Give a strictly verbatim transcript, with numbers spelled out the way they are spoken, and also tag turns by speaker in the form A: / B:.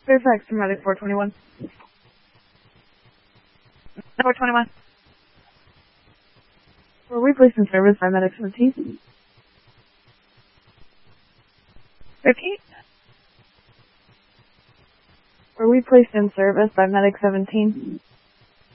A: Fairfax to Medic four twenty-one. four twenty-one. Were we placed in service by Medic seventeen? Repeat. Were we placed in service by Medic seventeen?